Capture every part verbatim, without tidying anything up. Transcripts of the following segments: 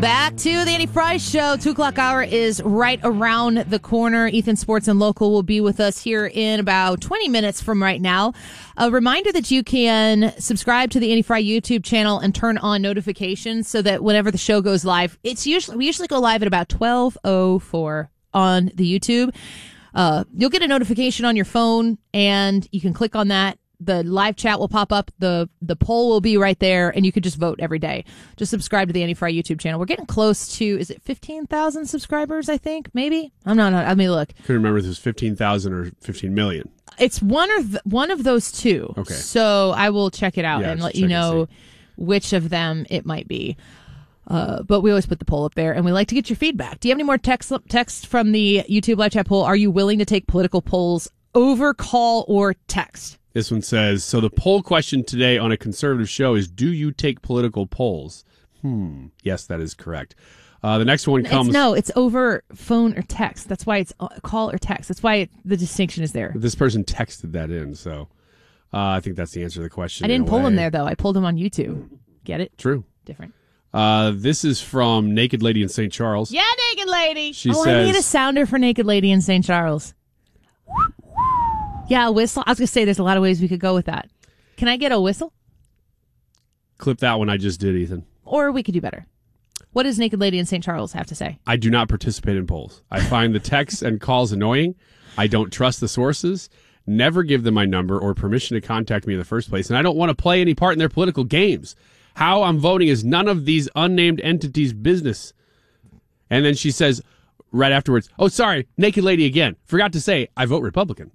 back to the Annie Fry Show. Two o'clock hour is right around the corner. Ethan Sports and Local will be with us here in about twenty minutes from right now. A reminder that you can subscribe to the Annie Fry YouTube channel and turn on notifications so that whenever the show goes live, it's usually we usually go live at about twelve oh four on the YouTube. Uh, you'll get a notification on your phone, and you can click on that. The live chat will pop up. The the poll will be right there, and you could just vote every day. Just subscribe to the Annie Fry YouTube channel. We're getting close to, is it fifteen thousand subscribers, I think? Maybe? I'm not, I mean, look. Couldn't remember if it was fifteen thousand or fifteen million. It's one or th- one of those two. Okay. So I will check it out yeah, and let you know which of them it might be. Uh, but we always put the poll up there, and we like to get your feedback. Do you have any more text, text from the YouTube live chat poll? Are you willing to take political polls over call or text? This one says, so the poll question today on a conservative show is, do you take political polls? Hmm. Yes, that is correct. Uh, the next one comes... It's, no, it's over phone or text. That's why it's call or text. That's why it, the distinction is there. This person texted that in, so uh, I think that's the answer to the question. I didn't pull him there, though. I pulled him on YouTube. Get it? True. Different. Uh, this is from Naked Lady in Saint Charles. Yeah, Naked Lady. She oh, says, I need a sounder for Naked Lady in Saint Charles. Yeah, a whistle. I was going to say there's a lot of ways we could go with that. Can I get a whistle? Clip that one I just did, Ethan. Or we could do better. What does Naked Lady in Saint Charles have to say? I do not participate in polls. I find the texts and calls annoying. I don't trust the sources. Never give them my number or permission to contact me in the first place. And I don't want to play any part in their political games. How I'm voting is none of these unnamed entities' business. And then she says right afterwards, oh, sorry, Naked Lady again. Forgot to say, I vote Republican.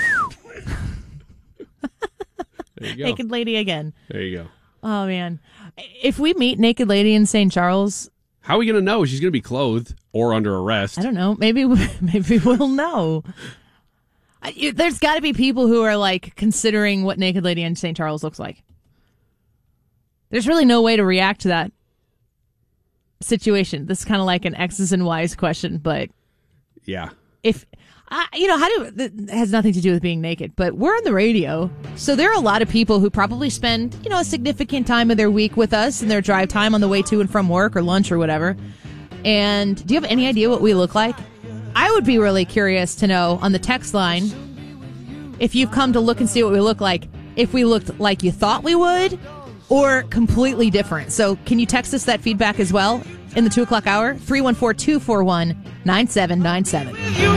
There you go. Naked Lady again. There you go. Oh, man. If we meet Naked Lady in Saint Charles... How are we going to know? She's going to be clothed or under arrest. I don't know. Maybe maybe we'll know. I, there's got to be people who are, like, considering what Naked Lady in Saint Charles looks like. There's really no way to react to that situation. This is kind of like an X's and Y's question, but... Yeah. If... I, you know, how do it has nothing to do with being naked, but we're on the radio, so there are a lot of people who probably spend, you know, a significant time of their week with us in their drive time on the way to and from work or lunch or whatever. And do you have any idea what we look like? I would be really curious to know on the text line, if you've come to look and see what we look like, if we looked like you thought we would or completely different. So can you text us that feedback as well in the two o'clock hour? three one four, two four one, nine seven nine seven.